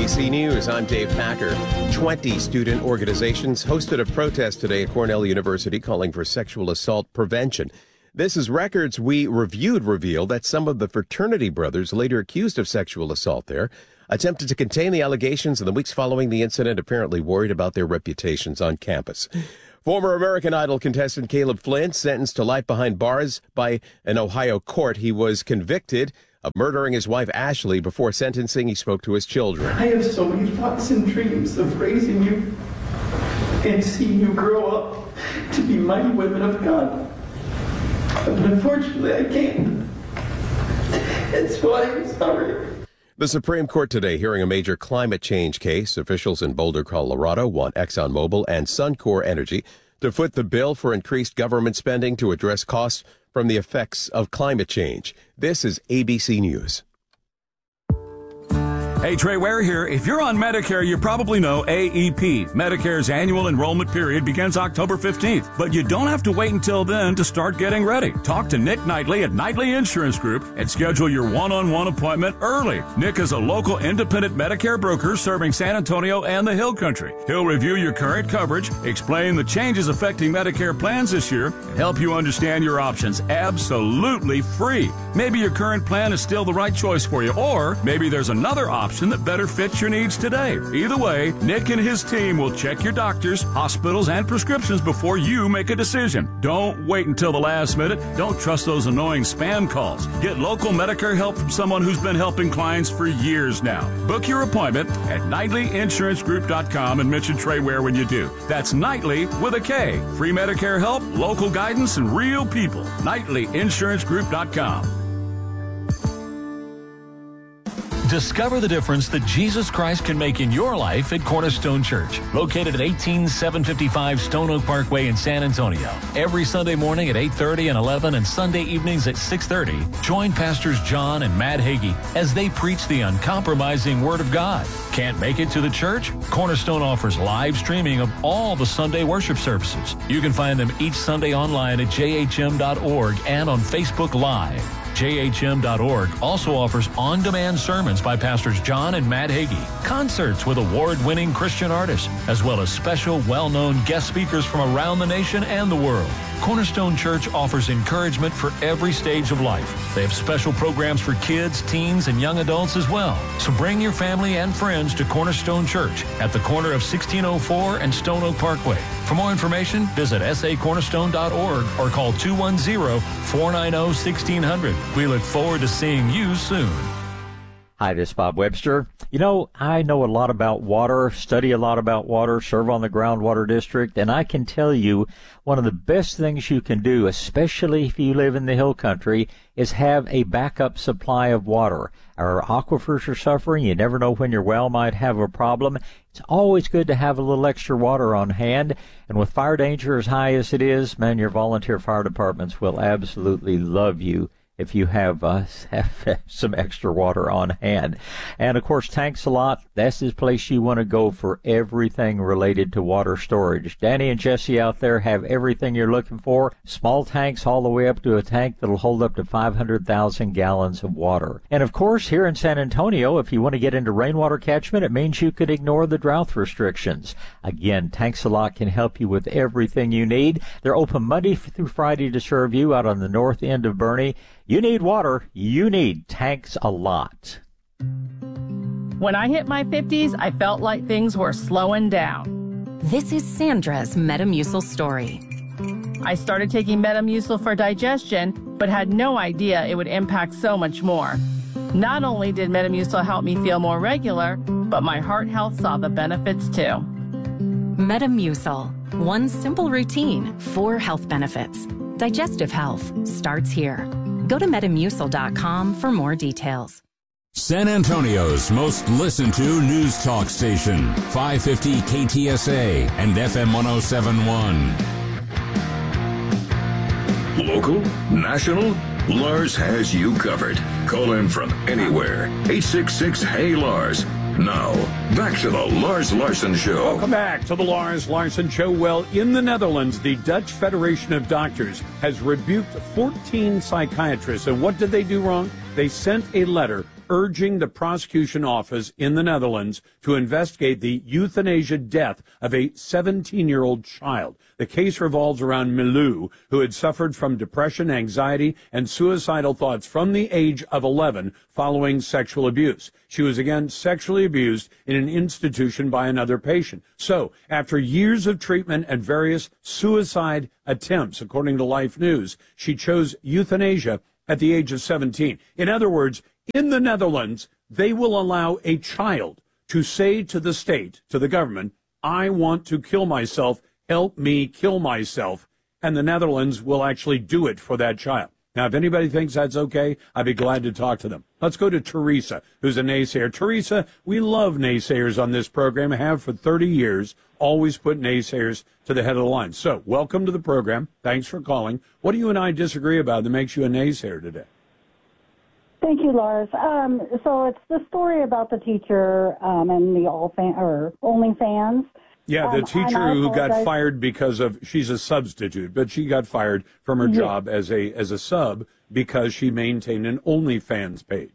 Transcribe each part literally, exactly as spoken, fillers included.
B C News, I'm Dave Packer. twenty student organizations hosted a protest today at Cornell University calling for sexual assault prevention. This is records we reviewed reveal that some of the fraternity brothers later accused of sexual assault there attempted to contain the allegations in the weeks following the incident, apparently worried about their reputations on campus. Former American Idol contestant Caleb Flint sentenced to life behind bars by an Ohio court. He was convicted of murdering his wife Ashley. Before sentencing, he spoke to his children. I have so many thoughts and dreams of raising you and seeing you grow up to be mighty women of God. But unfortunately, I can't. That's why I'm sorry. The Supreme Court today hearing a major climate change case. Officials in Boulder, Colorado want ExxonMobil and Suncor Energy to foot the bill for increased government spending to address costs from the effects of climate change. This is A B C News. Hey, Trey Ware here. If you're on Medicare, you probably know A E P. Medicare's annual enrollment period begins October fifteenth, but you don't have to wait until then to start getting ready. Talk to Nick Knightley at Knightley Insurance Group and schedule your one-on-one appointment early. Nick is a local independent Medicare broker serving San Antonio and the Hill Country. He'll review your current coverage, explain the changes affecting Medicare plans this year, and help you understand your options absolutely free. Maybe your current plan is still the right choice for you, or maybe there's another option that better fits your needs today. Either way, Nick and his team will check your doctors, hospitals, and prescriptions before you make a decision. Don't wait until the last minute. Don't trust those annoying spam calls. Get local Medicare help from someone who's been helping clients for years now. Book your appointment at Knightley Insurance Group dot com and mention Trey Ware when you do. That's Knightley with a K. Free Medicare help, local guidance, and real people. Knightley Insurance Group dot com. Discover the difference that Jesus Christ can make in your life at Cornerstone Church, located at eighteen seven fifty-five Stone Oak Parkway in San Antonio. Every Sunday morning at eight thirty and eleven and Sunday evenings at six thirty, join Pastors John and Matt Hagee as they preach the uncompromising Word of God. Can't make it to the church? Cornerstone offers live streaming of all the Sunday worship services. You can find them each Sunday online at j h m dot org and on Facebook Live. j h m dot org also offers on-demand sermons by Pastors John and Matt Hagee, concerts with award-winning Christian artists, as well as special, well-known guest speakers from around the nation and the world. Cornerstone Church offers encouragement for every stage of life. They have special programs for kids, teens, and young adults as well. So bring your family and friends to Cornerstone Church at the corner of sixteen oh four and Stone Oak Parkway. For more information, visit s a cornerstone dot org or call two one zero, four nine zero, one six zero zero. We look forward to seeing you soon. Hi, this is Bob Webster. You know, I know a lot about water, study a lot about water, serve on the groundwater district, and I can tell you one of the best things you can do, especially if you live in the hill country, is have a backup supply of water. Our aquifers are suffering. You never know when your well might have a problem. It's always good to have a little extra water on hand. And with fire danger as high as it is, man, your volunteer fire departments will absolutely love you if you have, uh, have some extra water on hand. And, of course, Tanks a Lot, that's the place you want to go for everything related to water storage. Danny and Jesse out there have everything you're looking for. Small tanks all the way up to a tank that'll hold up to five hundred thousand gallons of water. And, of course, here in San Antonio, if you want to get into rainwater catchment, it means you could ignore the drought restrictions. Again, Tanks a Lot can help you with everything you need. They're open Monday through Friday to serve you out on the north end of Boerne. You need water. You need Tanks a Lot. When I hit my fifties, I felt like things were slowing down. This is Sandra's Metamucil story. I started taking Metamucil for digestion, but had no idea it would impact so much more. Not only did Metamucil help me feel more regular, but my heart health saw the benefits too. Metamucil. One simple routine, four health benefits. Digestive health starts here. Go to metamucil dot com for more details. San Antonio's most listened to news talk station, five fifty K T S A and F M one oh seven point one. Local, national, Lars has you covered. Call him from anywhere. eight six six, H E Y, Lars. Now, back to the Lars Larson Show. Welcome back to the Lars Larson Show. Well, in the Netherlands, the Dutch Federation of Doctors has rebuked fourteen psychiatrists. And what did they do wrong? They sent a letter urging the prosecution office in the Netherlands to investigate the euthanasia death of a seventeen-year-old child. The case revolves around Milou, who had suffered from depression, anxiety, and suicidal thoughts from the age of eleven following sexual abuse. She was again sexually abused in an institution by another patient. So, after years of treatment and various suicide attempts, according to Life News, she chose euthanasia at the age of seventeen. In other words, in the Netherlands, they will allow a child to say to the state, to the government, I want to kill myself, help me kill myself, and the Netherlands will actually do it for that child. Now, if anybody thinks that's okay, I'd be glad to talk to them. Let's go to Teresa, who's a naysayer. Teresa, we love naysayers on this program, have for thirty years, always put naysayers to the head of the line. So, welcome to the program. Thanks for calling. What do you and I disagree about that makes you a naysayer today? Thank you, Lars. Um, so it's the story about the teacher um, and the all fan or OnlyFans. Yeah, the um, teacher who got fired because of, she's a substitute, but she got fired from her yes. job as a as a sub because she maintained an OnlyFans page.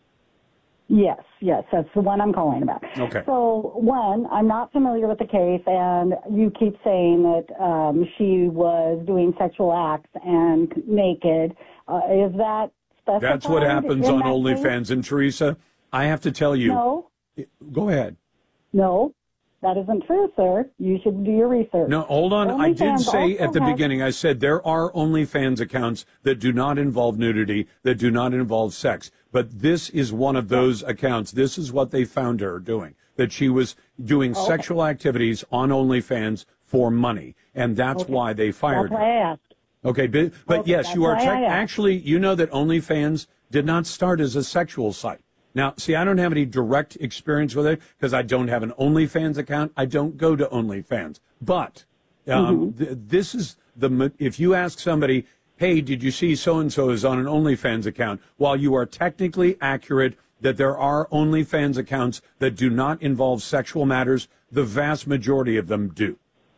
Yes, yes, that's the one I'm calling about. Okay. So, one, I'm not familiar with the case, and you keep saying that um, she was doing sexual acts and naked. Uh, is that specified? That's what happens on OnlyFans. Case? And, Teresa, I have to tell you. No. Go ahead. No. That isn't true, sir. You should do your research. No, hold on. I did say at the has... beginning, I said there are OnlyFans accounts that do not involve nudity, that do not involve sex. But this is one of those accounts. This is what they found her doing, that she was doing okay. sexual activities on OnlyFans for money. And that's okay. why they fired that's her. That's why I asked. Okay, but, but okay, yes, you are te- actually, you know that OnlyFans did not start as a sexual site. Now, see, I don't have any direct experience with it because I don't have an OnlyFans account. I don't go to OnlyFans. But um, mm-hmm. th- this is the, if you ask somebody, hey, did you see so-and-so is on an OnlyFans account? While you are technically accurate that there are OnlyFans accounts that do not involve sexual matters, the vast majority of them do.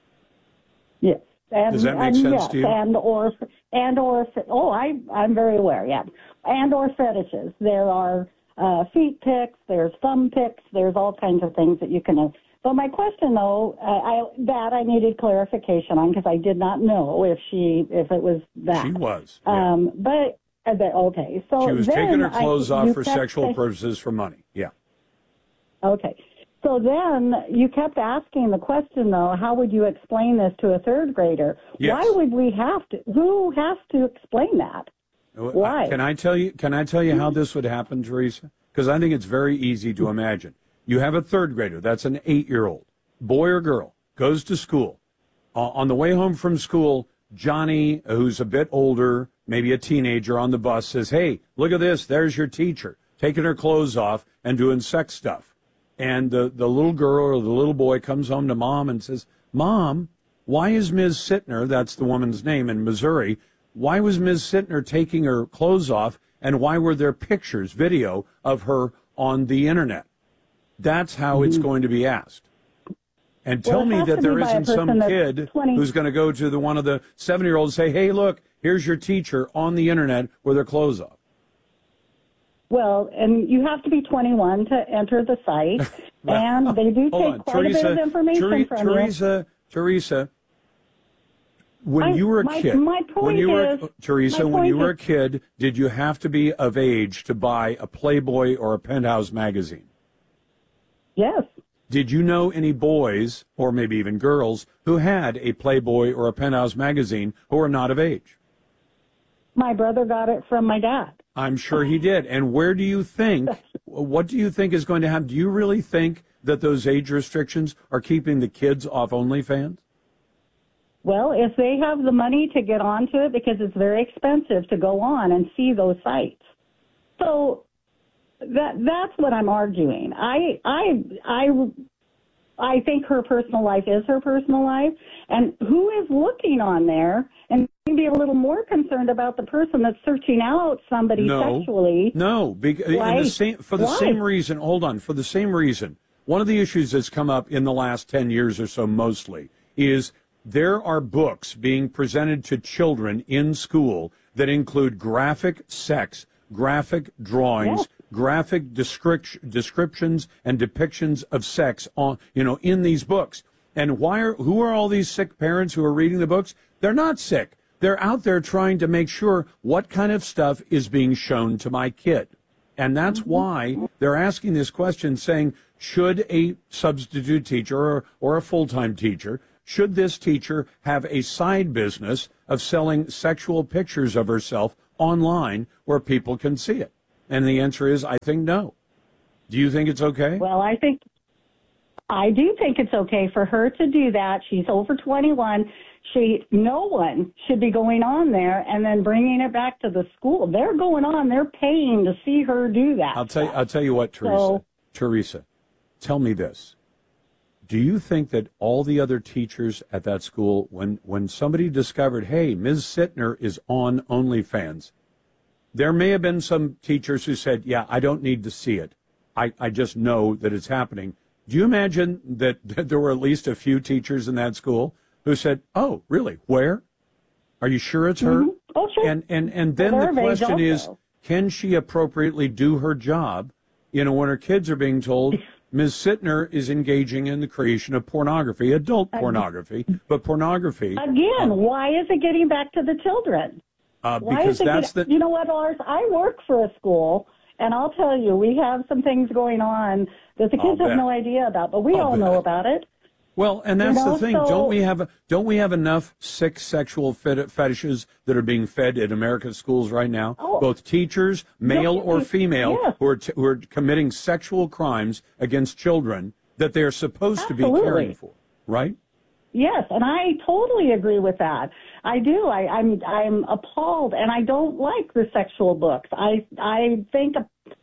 Yes. And, Does that make and sense yes, to you? And or, and or, oh, I, I'm very aware, yeah. And or fetishes. There are uh, feet pics, there's thumb pics, there's all kinds of things that you can have. So my question, though, uh, I, that I needed clarification on because I did not know if she, if it was that. She was. Yeah. Um, but, uh, okay. So she was then taking her clothes I, off for kept, sexual purposes for money. Yeah. Okay. So then you kept asking the question, though, how would you explain this to a third grader? Yes. Why would we have to? Who has to explain that? Why? Can I tell you? Can I tell you how this would happen, Teresa? Because I think it's very easy to imagine. You have a third grader. That's an eight-year-old, boy or girl, goes to school. Uh, on the way home from school, Johnny, who's a bit older, maybe a teenager on the bus, says, "Hey, look at this. There's your teacher taking her clothes off and doing sex stuff." And the, the little girl or the little boy comes home to mom and says, "Mom, why is Miz Sittner," that's the woman's name in Missouri, "why was Miz Sittner taking her clothes off, and why were there pictures, video of her on the Internet?" That's how mm-hmm. it's going to be asked. And tell well, me that there isn't some kid twenty who's going to go to the one of the seven-year-olds and say, "Hey, look, here's your teacher on the Internet with her clothes off." Well, and you have to be twenty-one to enter the site, well, and they do take on. quite Teresa, a bit of information Ter- from Teresa, you. Teresa, when I, you were a my, kid, my point when you were is, Teresa, when you were is, a kid, did you have to be of age to buy a Playboy or a Penthouse magazine? Yes. Did you know any boys, or maybe even girls, who had a Playboy or a Penthouse magazine who were not of age? My brother got it from my dad. I'm sure he did. And where do you think, what do you think is going to happen? Do you really think that those age restrictions are keeping the kids off OnlyFans? Well, if they have the money to get onto it, because it's very expensive to go on and see those sites. So that that's what I'm arguing. I I I I think her personal life is her personal life, and who is looking on there and be a little more concerned about the person that's searching out somebody no, sexually. No, because in the same, for the Why? same reason, hold on, for the same reason, one of the issues that's come up in the last ten years or so mostly is there are books being presented to children in school that include graphic sex, graphic drawings, Yes. graphic descrip- descriptions and depictions of sex on, you know, in these books. And why are, who are all these sick parents who are reading the books? They're not sick. They're out there trying to make sure what kind of stuff is being shown to my kid. And that's why they're asking this question, saying, should a substitute teacher or, or a full-time teacher, should this teacher have a side business of selling sexual pictures of herself online where people can see it? And the answer is, I think no. Do you think it's okay? Well, I think, I do think it's okay for her to do that. She's over twenty-one. She, no one should be going on there and then bringing it back to the school. They're going on. They're paying to see her do that. I'll tell you, I'll tell you what, Teresa. So, Teresa, tell me this. Do you think that all the other teachers at that school, when, when somebody discovered, hey, Miz Sittner is on OnlyFans, there may have been some teachers who said, yeah, I don't need to see it. I, I just know that it's happening. Do you imagine that, that there were at least a few teachers in that school who said, oh, really? Where? Are you sure it's her? Mm-hmm. Oh, sure. And, and, and then well, the question is, can she appropriately do her job, you know, when her kids are being told, Miz Sittner is engaging in the creation of pornography, adult pornography, but pornography. Again, uh, why is it getting back to the children? Uh, why because is it that's getting, the... You know what, Lars? I work for a school, and I'll tell you, we have some things going on that the kids have no idea about, but we I'll all bet. know about it. Well, and that's you know, the thing. so, don't we have don't we have enough sick sexual fet- fetishes that are being fed in America's schools right now? Oh, Both teachers, male or female, yes. who are t- who are committing sexual crimes against children that they are supposed Absolutely. to be caring for, right? Yes, and I totally agree with that. I do. I, I'm I'm appalled, and I don't like the sexual books. I I think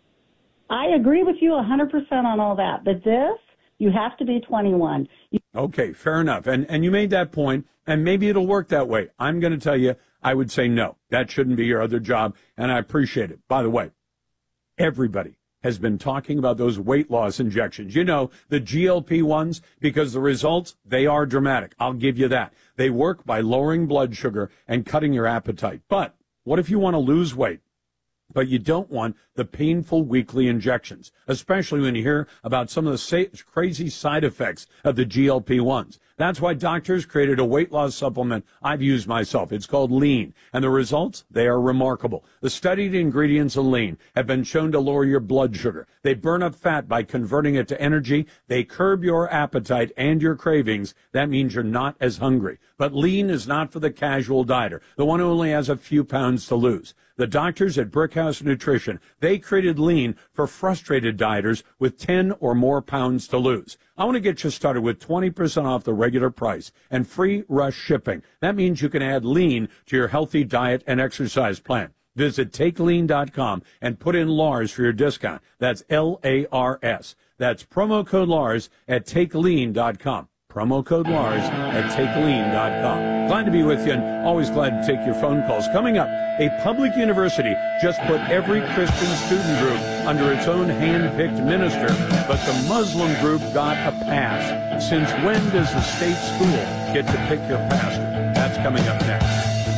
I agree with you one hundred percent on all that. But this, you have to be twenty-one. You- Okay, fair enough. And and you made that point, and maybe it'll work that way. I'm going to tell you, I would say no. That shouldn't be your other job, and I appreciate it. By the way, everybody has been talking about those weight loss injections. You know, the G L P ones, because the results, they are dramatic. I'll give you that. They work by lowering blood sugar and cutting your appetite. But what if you want to lose weight, but you don't want the painful weekly injections, especially when you hear about some of the sa- crazy side effects of the G L P ones. That's why doctors created a weight loss supplement I've used myself. It's called Lean, and the results, they are remarkable. The studied ingredients in Lean have been shown to lower your blood sugar. They burn up fat by converting it to energy. They curb your appetite and your cravings. That means you're not as hungry. But Lean is not for the casual dieter, the one who only has a few pounds to lose. The doctors at Brickhouse Nutrition, they created Lean for frustrated dieters with ten or more pounds to lose. I want to get you started with twenty percent off the regular price and free rush shipping. That means you can add Lean to your healthy diet and exercise plan. Visit take lean dot com and put in Lars for your discount. That's L A R S. That's promo code Lars at take lean dot com. Promo code Lars at take lean dot com. Glad to be with you and always glad to take your phone calls. Coming up, a public university just put every Christian student group under its own hand-picked minister, but the Muslim group got a pass. Since when does the state school get to pick your pastor? That's coming up next.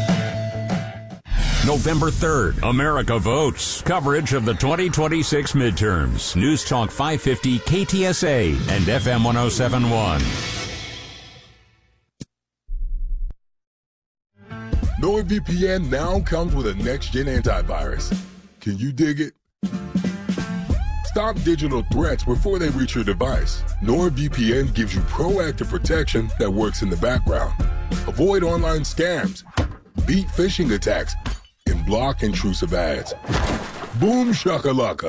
November third, America votes. Coverage of the twenty twenty-six midterms. News Talk five fifty K T S A and F M one oh seven point one. NordVPN now comes with a next-gen antivirus. Can you dig it? Stop digital threats before they reach your device. NordVPN gives you proactive protection that works in the background. Avoid online scams, beat phishing attacks, and block intrusive ads. Boom shakalaka.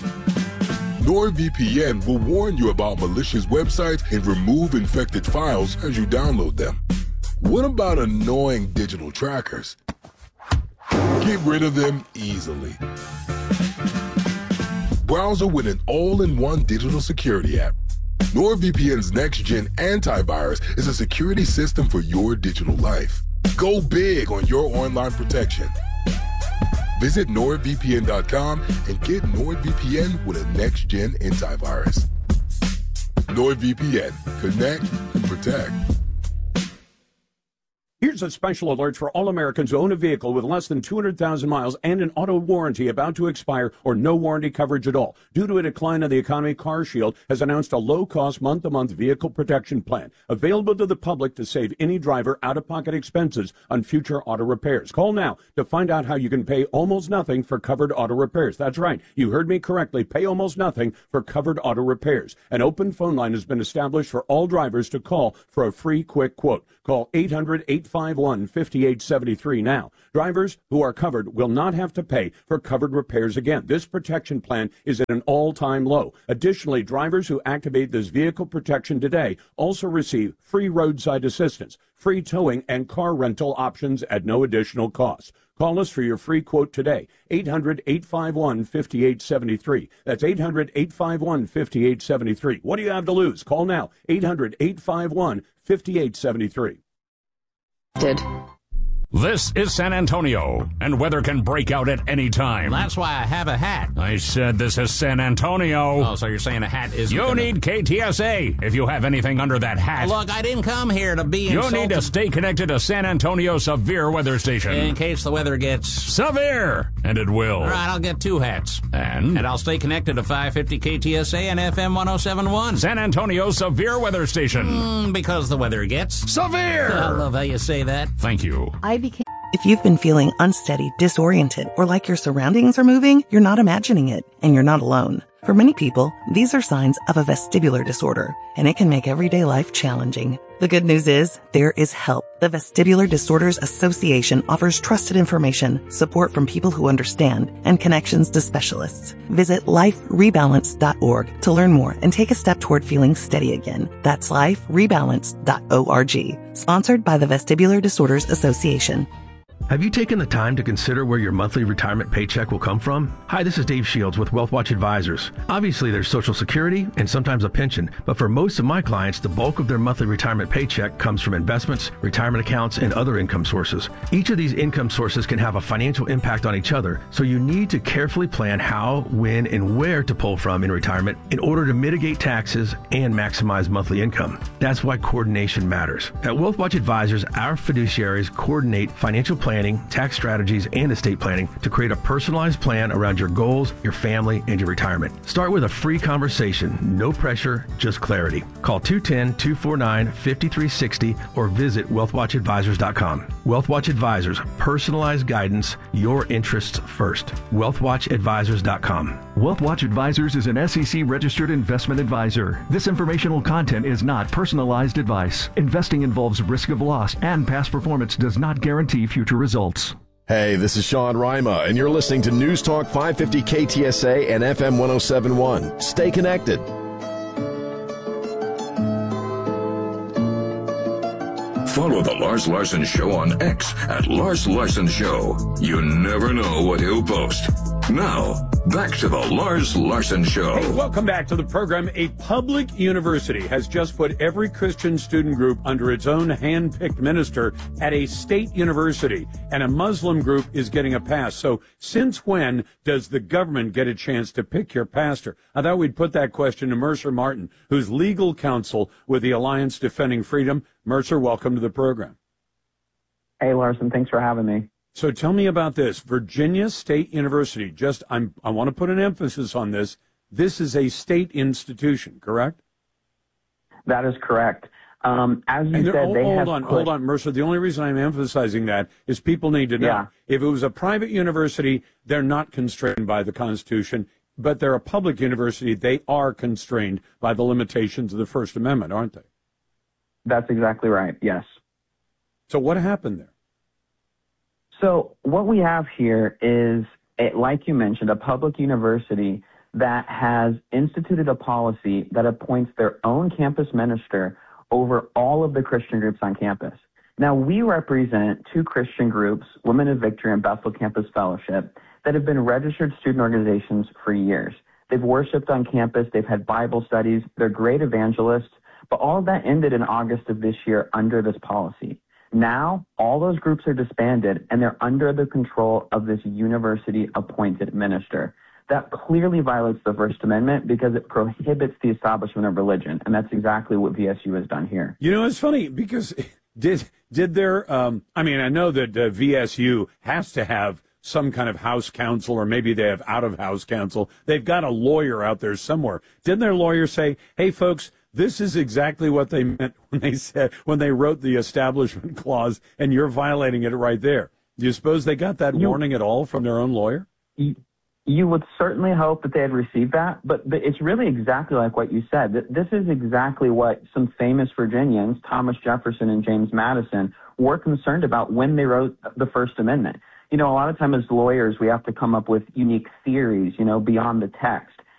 NordVPN will warn you about malicious websites and remove infected files as you download them. What about annoying digital trackers? Get rid of them easily. Browser with an all-in-one digital security app. NordVPN's next-gen antivirus is a security system for your digital life. Go big on your online protection. Visit nord V P N dot com and get NordVPN with a next-gen antivirus. NordVPN. Connect and protect. Here's Here's a special alert for all Americans who own a vehicle with less than two hundred thousand miles and an auto warranty about to expire or no warranty coverage at all. Due to a decline in the economy, CarShield has announced a low-cost month-to-month vehicle protection plan available to the public to save any driver out-of-pocket expenses on future auto repairs. Call now to find out how you can pay almost nothing for covered auto repairs. That's right. You heard me correctly. Pay almost nothing for covered auto repairs. An open phone line has been established for all drivers to call for a free quick quote. Call eight hundred, eight five one, five eight seven three now. Drivers who are covered will not have to pay for covered repairs again. This protection plan is at an all-time low. Additionally, drivers who activate this vehicle protection today also receive free roadside assistance, free towing, and car rental options at no additional cost. Call us for your free quote today, eight hundred, eight five one, five eight seven three. That's eight hundred, eight five one, five eight seven three. What do you have to lose? Call now, eight hundred, eight five one, five eight seven three. Did. This is San Antonio, and weather can break out at any time. That's why I have a hat. I said this is San Antonio. Oh, so you're saying a hat is... You need K T S A if you have anything under that hat. Look, I didn't come here to be insulted. You need to stay connected to San Antonio Severe Weather Station. In case the weather gets... severe, and it will. All right, I'll get two hats. And? And I'll stay connected to five fifty K T S A and F M one oh seven point one. San Antonio Severe Weather Station. Mm, because the weather gets... severe! I love how you say that. Thank you. I became... If you've been feeling unsteady, disoriented, or like your surroundings are moving, you're not imagining it, and you're not alone. For many people, these are signs of a vestibular disorder, and it can make everyday life challenging. The good news is, there is help. The Vestibular Disorders Association offers trusted information, support from people who understand, and connections to specialists. Visit life rebalance dot org to learn more and take a step toward feeling steady again. That's life rebalance dot org. Sponsored by the Vestibular Disorders Association. Have you taken the time to consider where your monthly retirement paycheck will come from? Hi, this is Dave Shields with WealthWatch Advisors. Obviously, there's Social Security and sometimes a pension, but for most of my clients, the bulk of their monthly retirement paycheck comes from investments, retirement accounts, and other income sources. Each of these income sources can have a financial impact on each other, so you need to carefully plan how, when, and where to pull from in retirement in order to mitigate taxes and maximize monthly income. That's why coordination matters. At WealthWatch Advisors, our fiduciaries coordinate financial planning, tax strategies, and estate planning to create a personalized plan around your goals, your family, and your retirement. Start with a free conversation. No pressure, just clarity. Call two one zero, two four nine, five three six zero or visit wealth watch advisors dot com. WealthWatch Advisors, personalized guidance, your interests first. wealth watch advisors dot com. WealthWatch Advisors is an S E C registered investment advisor. This informational content is not personalized advice. Investing involves risk of loss, and past performance does not guarantee future results. Hey, this is Sean Rima, and you're listening to News Talk five fifty K T S A and F M one oh seven point one. Stay connected. Follow The Lars Larson Show on X at Lars Larson Show. You never know what he'll post. Now, back to The Lars Larson Show. Hey, welcome back to the program. A public university has just put every Christian student group under its own hand-picked minister at a state university, and a Muslim group is getting a pass. So since when does the government get a chance to pick your pastor? I thought we'd put that question to Mercer Martin, who's legal counsel with the Alliance Defending Freedom. Mercer, welcome to the program. Hey, Larson, thanks for having me. So tell me about this. Virginia State University, just I'm, I want to put an emphasis on this. This is a state institution, correct? That is correct. Um, as you said, hold, they hold have on, put, hold on, Mercer. The only reason I'm emphasizing that is people need to know. Yeah. If it was a private university, they're not constrained by the Constitution, but they're a public university. They are constrained by the limitations of the First Amendment, aren't they? That's exactly right, yes. So what happened there? So what we have here is, a, like you mentioned, a public university that has instituted a policy that appoints their own campus minister over all of the Christian groups on campus. Now, we represent two Christian groups, Women of Victory and Bethel Campus Fellowship, that have been registered student organizations for years. They've worshiped on campus. They've had Bible studies. They're great evangelists. But all of that ended in August of this year under this policy. Now, all those groups are disbanded, and they're under the control of this university-appointed minister. That clearly violates the First Amendment because it prohibits the establishment of religion, and that's exactly what V S U has done here. You know, it's funny because Did did there? Um, I mean, I know that uh, V S U has to have some kind of house counsel, or maybe they have out-of-house counsel. They've got a lawyer out there somewhere. Didn't their lawyer say, "Hey, folks, this is exactly what they meant when they said when they wrote the Establishment Clause, and you're violating it right there"? Do you suppose they got that you, warning at all from their own lawyer? You, you would certainly hope that they had received that, but, but it's really exactly like what you said. This is exactly what some famous Virginians, Thomas Jefferson and James Madison, were concerned about when they wrote the First Amendment. You know, a lot of times as lawyers, we have to come up with unique theories, you know, beyond the text.